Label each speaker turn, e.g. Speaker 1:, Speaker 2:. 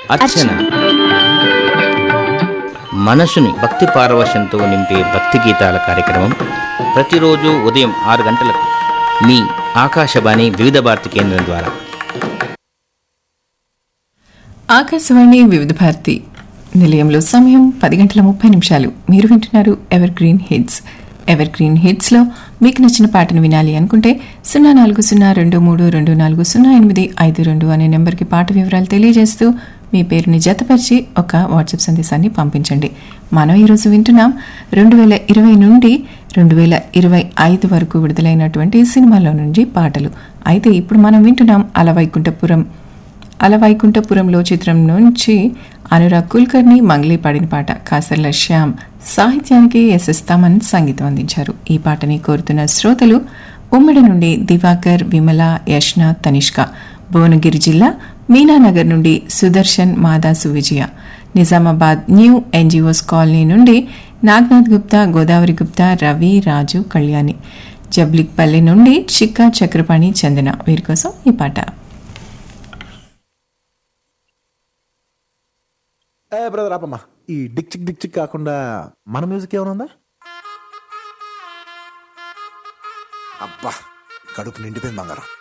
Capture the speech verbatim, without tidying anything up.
Speaker 1: అర్చన మనసుని భక్తి పారవశంతో నింపే భక్తి గీతాల కార్యక్రమం ప్రతిరోజు ఉదయం ఆరు గంటలకు మీ ఆకాశవాణి వివిధ భారతి కేంద్రం ద్వారా.
Speaker 2: ఆకాశవాణి వివిధ భారతి నిలయంలో సమయం పది గంటల ముప్పై నిమిషాలు. మీరు వింటున్నారు ever green hits. Ever green హిట్స్లో మీకు నచ్చిన పాటను వినాలి అనుకుంటే సున్నా నాలుగు సున్నా రెండు మూడు రెండు నాలుగు సున్నా ఎనిమిది ఐదు రెండు అనే నెంబర్కి పాట వివరాలు తెలియజేస్తూ మీ పేరుని జతపరిచి ఒక వాట్సాప్ సందేశాన్ని పంపించండి. మనం ఈరోజు వింటున్నాం రెండు వేల ఇరవై నుండి రెండు వేల ఇరవై ఐదు వరకు విడుదలైనటువంటి సినిమాలో నుంచి పాటలు. అయితే ఇప్పుడు మనం వింటున్నాం అలవైకుంఠపురం అలవైకుంఠపురంలో చిత్రం నుంచి అనురాగ్ కుల్కర్ని మంగ్లీ పాడిన పాట. కాసర్ల శ్యామ్ సాహిత్యానికి ఎస్ఎస్ తమన్ సంగీతం అందించారు. ఈ పాటని కోరుతున్న శ్రోతలు ఉమ్మడి నుండి దివాకర్, విమల, యష్ణ, తనిష్క, భువనగిరి జిల్లా మీనానగర్ నుండి సుదర్శన్, మాదాసు, విజయ, నిజామాబాద్ న్యూ ఎన్జిఓస్ కాలనీ నుండి నాగనాథ్ గుప్తా, గోదావరి గుప్తా, రవి, రాజు, కళ్యాణి, జబ్లిక్పల్లి నుండి చిక్కా, చక్రపాణి, చందన. వీరి కోసం ఈ పాట.
Speaker 3: ఏ బ్రదర్ ఆపమ్మా, ఈ డిక్ చిక్ డిక్ చిక్ కాకుండా మన మ్యూజిక్ ఏమైనా ఉందా? అబ్బా కడుపు నిండిపోయింది బంగారం.